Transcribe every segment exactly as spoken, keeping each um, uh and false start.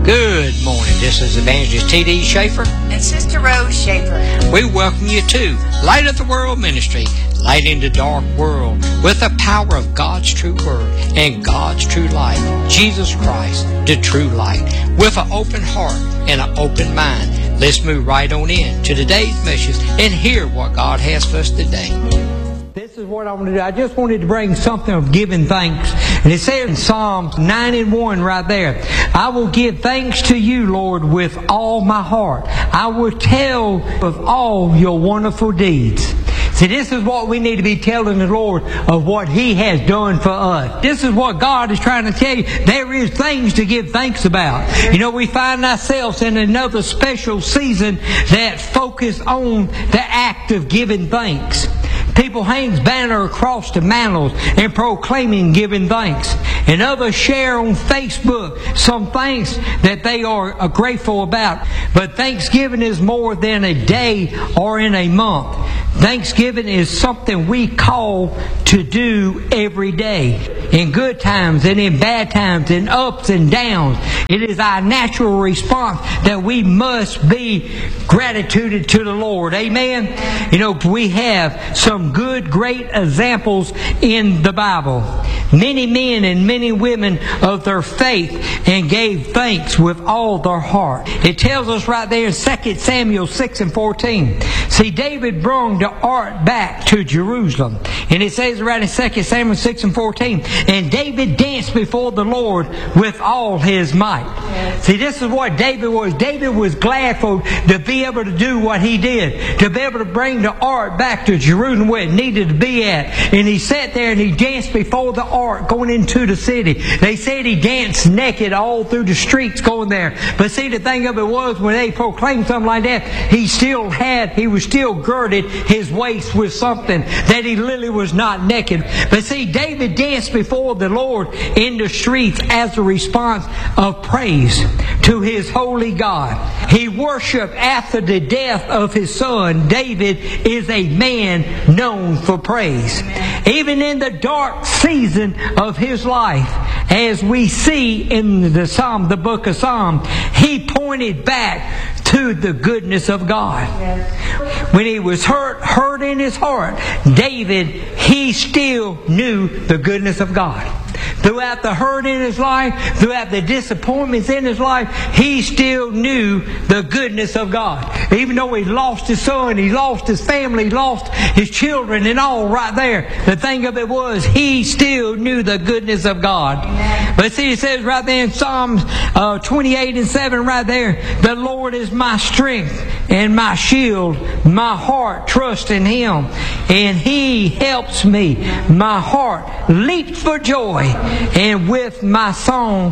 Good morning. This is Evangelist T D Schaefer and Sister Rose Schaefer. We welcome you to Light of the World Ministry, lighting the dark world with the power of God's true word and God's true light, Jesus Christ, the true light. With an open heart and an open mind, let's move right on in to today's message and hear what God has for us today. This is what I want to do. I just wanted to bring something of giving thanks. And it says in Psalms nine and one right there, I will give thanks to you, Lord, with all my heart. I will tell of all your wonderful deeds. See, this is what we need to be telling the Lord of what He has done for us. This is what God is trying to tell you. There is things to give thanks about. You know, we find ourselves in another special season that focus on the act of giving thanks. People hangs banner across the mantles and proclaiming giving thanks. And others share on Facebook some things that they are grateful about. But Thanksgiving is more than a day or in a month. Thanksgiving is something we call to do every day. In good times and in bad times, in ups and downs. It is our natural response that we must be gratitude to the Lord. Amen? You know, we have some good, great examples in the Bible. Many men and many women of their faith and gave thanks with all their heart. It tells us right there in Second Samuel six and fourteen. See, David brought the ark back to Jerusalem. And it says right in Second Samuel six and fourteen, and David danced before the Lord with all his might. Yes. See, this is what David was. David was glad for to be able to do what he did. To be able to bring the ark back to Jerusalem where it needed to be at. And he sat there and he danced before the ark going into the city. They said he danced naked all through the streets going there. But see, the thing of it was, when they proclaimed something like that, he still had, he was still girded his waist with something that he literally was not naked. But see, David danced before the Lord in the streets as a response of praise to his holy God. He worshiped after the death of his son. David is a man known for praise. Even in the dark season of his life, as we see in the Psalm, the book of Psalms, he pointed back to the goodness of God. Yes. When he was hurt, hurt in his heart, David, he still knew the goodness of God. Throughout the hurt in his life, throughout the disappointments in his life, he still knew the goodness of God. Even though he lost his son, he lost his family, he lost his children and all right there. The thing of it was, he still knew the goodness of God. Amen. But see, it says right there in Psalms uh, twenty-eight and seven right there, the Lord is my strength and my shield. My heart trusts in Him, and He helps me. My heart leaps for joy, and with my song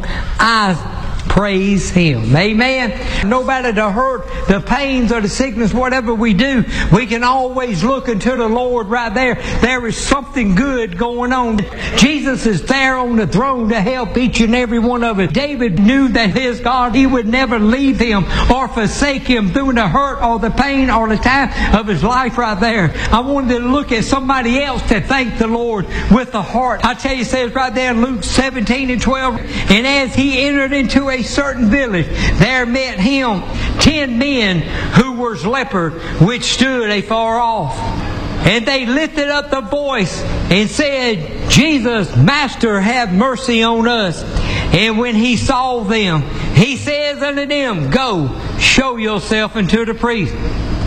I praise Him. Amen. No matter the hurt, the pains, or the sickness, whatever we do, we can always look into the Lord right there. There is something good going on. Jesus is there on the throne to help each and every one of us. David knew that his God, He would never leave him or forsake him through the hurt or the pain or the time of his life right there. I wanted to look at somebody else to thank the Lord with the heart. I tell you, it says right there in Luke seventeen and twelve, and as he entered into a certain village, there met him ten men who were leopard, which stood afar off. And they lifted up the voice and said, Jesus, Master, have mercy on us. And when he saw them, he says unto them, Go, show yourself unto the priest.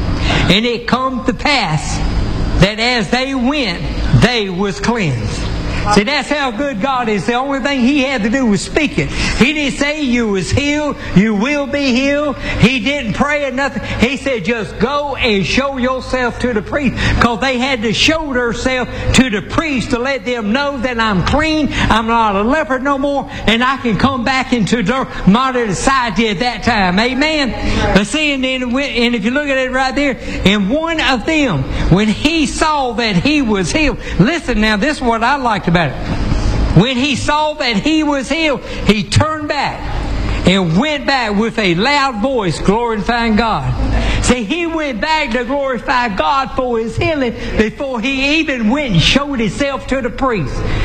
And it come to pass that as they went, they was cleansed. See, that's how good God is. The only thing He had to do was speak it. He didn't say you was healed, you will be healed. He didn't pray or nothing. He said just go and show yourself to the priest. Because they had to show themselves to the priest to let them know that I'm clean, I'm not a leopard no more, and I can come back into the modern society at that time. Amen? But see, and, then, and if you look at it right there, and one of them, when he saw that he was healed, listen now, this is what I liked about it. When he saw that he was healed, he turned back and went back with a loud voice glorifying God. See, he went back to glorify God for his healing before he even went and showed himself to the priest.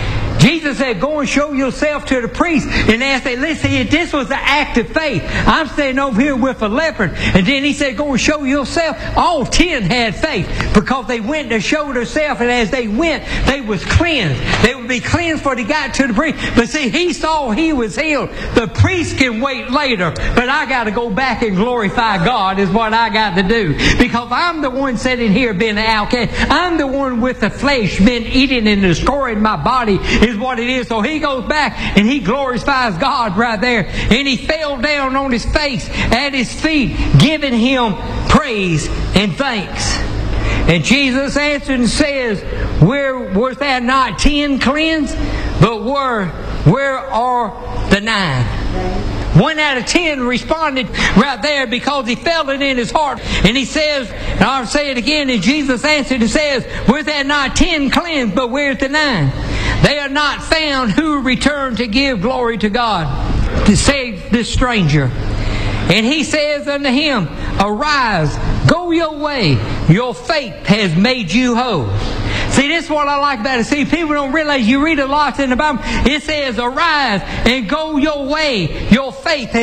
Jesus said, go and show yourself to the priest. And they said, listen, this was the act of faith. I'm standing over here with a leopard. And then he said, go and show yourself. All ten had faith because they went to show themselves. And as they went, they was cleansed. They would be cleansed before they got to the priest. But see, he saw he was healed. The priest can wait later. But I got to go back and glorify God is what I got to do. Because I'm the one sitting here being an outcast. I'm the one with the flesh been eating and destroying my body is what it is. So he goes back and he glorifies God right there. And he fell down on his face at his feet, giving him praise and thanks. And Jesus answered and says, Where was there not ten cleansed? But where, where are the nine? One out of ten responded right there because he felt it in his heart. And he says, and I'll say it again, and Jesus answered and says, Where's there not ten cleansed, but where's the nine? They are not found who return to give glory to God, to save this stranger. And he says unto him, Arise, go your way, your faith has made you whole. See, this is what I like about it. See, people don't realize, you read a lot in the Bible, it says, Arise and go your way, your faith has